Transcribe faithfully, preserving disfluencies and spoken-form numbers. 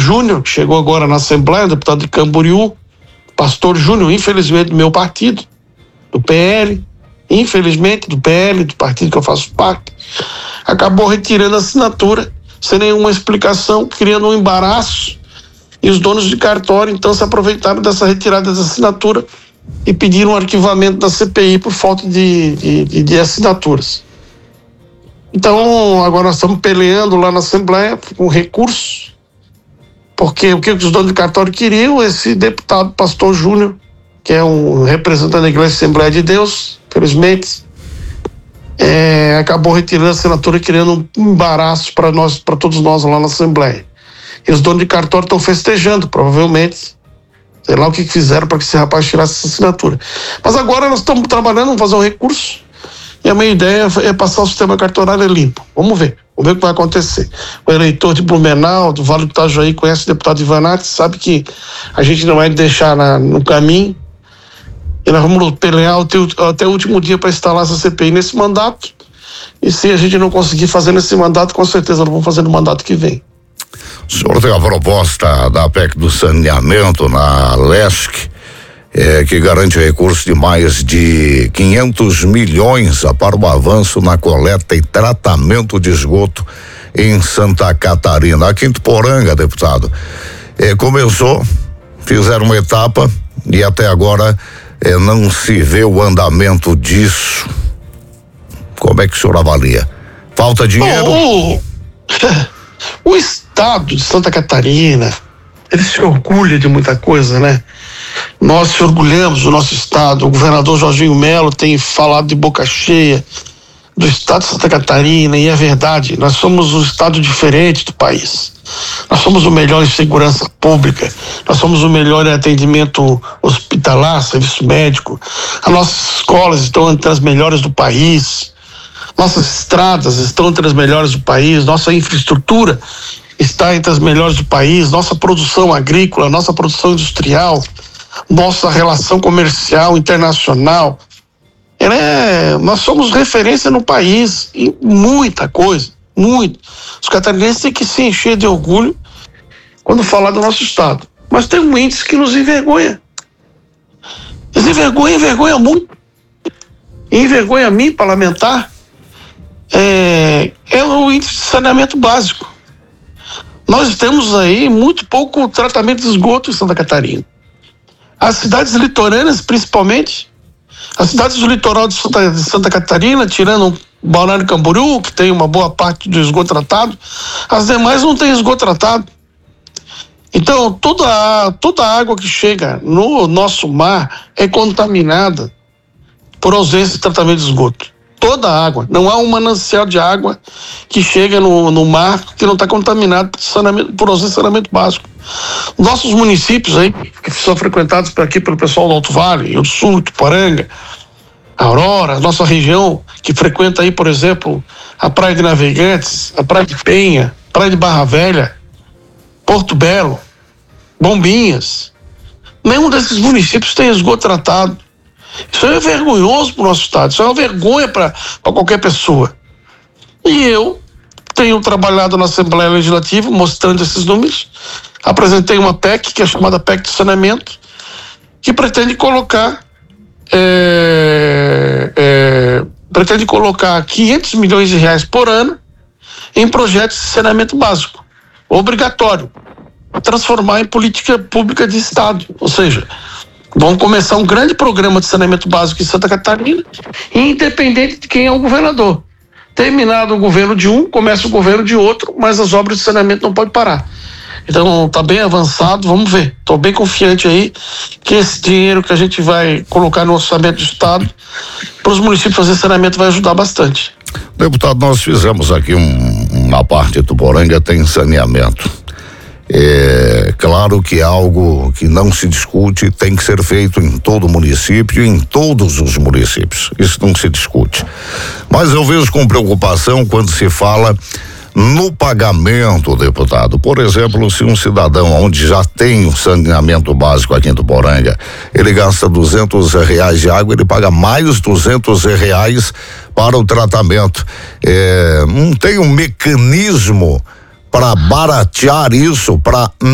Júnior, que chegou agora na Assembleia, deputado de Camboriú, Pastor Júnior, infelizmente do meu partido, do P L, infelizmente do P L, do partido que eu faço parte, acabou retirando a assinatura sem nenhuma explicação, criando um embaraço, e os donos de cartório então se aproveitaram dessa retirada da assinatura e pediram um arquivamento da C P I por falta de, de, de assinaturas. Então agora nós estamos peleando lá na Assembleia com recurso, porque o que os donos de cartório queriam, esse deputado Pastor Júnior, que é um representante da Igreja Assembleia de Deus, felizmente, é, acabou retirando a assinatura, criando um embaraço para nós, para todos nós lá na Assembleia. E os donos de cartório estão festejando, provavelmente, sei lá o que fizeram para que esse rapaz tirasse essa assinatura. Mas agora nós estamos trabalhando, vamos fazer um recurso, e a minha ideia é passar o sistema cartorário limpo. Vamos ver, vamos ver o que vai acontecer. O eleitor de Blumenau, do Vale do Itajaí, conhece o deputado Ivanati, sabe que a gente não vai deixar na, no caminho, e nós vamos pelear até, até o último dia para instalar essa C P I nesse mandato, e se a gente não conseguir fazer nesse mandato, com certeza nós vamos fazer no mandato que vem. O senhor tem a proposta da P E C do saneamento na Lesc, é, que garante recursos de mais de quinhentos milhões para o avanço na coleta e tratamento de esgoto em Santa Catarina. Aqui em Tuporanga, deputado, é, começou, fizeram uma etapa e até agora é, não se vê o andamento disso. Como é que o senhor avalia? Falta dinheiro? Oh, oh. O estado de Santa Catarina, ele se orgulha de muita coisa, né? Nós se orgulhamos do nosso estado. O governador Jorginho Melo tem falado de boca cheia do estado de Santa Catarina, e é verdade, nós somos um estado diferente do país. Nós somos o melhor em segurança pública, nós somos o melhor em atendimento hospitalar, serviço médico. As nossas escolas estão entre as melhores do país, nossas estradas estão entre as melhores do país, nossa infraestrutura está entre as melhores do país, nossa produção agrícola, nossa produção industrial, nossa relação comercial internacional. É, nós somos referência no país em muita coisa, muito. Os catarinenses têm que se encher de orgulho quando falar do nosso estado. Mas tem um índice que nos envergonha. Nos envergonha, envergonha muito. E envergonha a mim, parlamentar, é, é o índice de saneamento básico. Nós temos aí muito pouco tratamento de esgoto em Santa Catarina. As cidades litorâneas, principalmente, as cidades do litoral de Santa, de Santa Catarina, tirando Balneário Camboriú, que tem uma boa parte do esgoto tratado, as demais não têm esgoto tratado. Então, toda a, toda a água que chega no nosso mar é contaminada por ausência de tratamento de esgoto. Toda a água. Não há um manancial de água que chega no, no mar que não está contaminado por, saneamento, por ausência de saneamento básico. Nossos municípios aí, que são frequentados por aqui pelo pessoal do Alto Vale, Rio do Sul, Tuporanga, Aurora, nossa região, que frequenta aí, por exemplo, a Praia de Navegantes, a Praia de Penha, Praia de Barra Velha, Porto Belo, Bombinhas. Nenhum desses municípios tem esgoto tratado. Isso é vergonhoso para o nosso estado, isso é uma vergonha para qualquer pessoa. E eu tenho trabalhado na Assembleia Legislativa mostrando esses números. Apresentei uma P E C, que é chamada P E C de saneamento, que pretende colocar é, é, pretende colocar quinhentos milhões de reais por ano em projetos de saneamento básico, obrigatório, transformar em política pública de estado. Ou seja, vamos começar um grande programa de saneamento básico em Santa Catarina, independente de quem é o governador. Terminado o governo de um, começa o governo de outro, mas as obras de saneamento não podem parar. Então, está bem avançado, vamos ver. Estou bem confiante aí que esse dinheiro que a gente vai colocar no orçamento do estado para os municípios fazer saneamento vai ajudar bastante. Deputado, nós fizemos aqui um, uma parte de Tuporanga tem saneamento. É claro que é algo que não se discute, tem que ser feito em todo o município, em todos os municípios. Isso não se discute. Mas eu vejo com preocupação quando se fala no pagamento, deputado. Por exemplo, se um cidadão onde já tem um saneamento básico aqui em Tuporanga, ele gasta duzentos reais de água, ele paga mais duzentos reais para o tratamento. É, não tem um mecanismo para baratear isso, para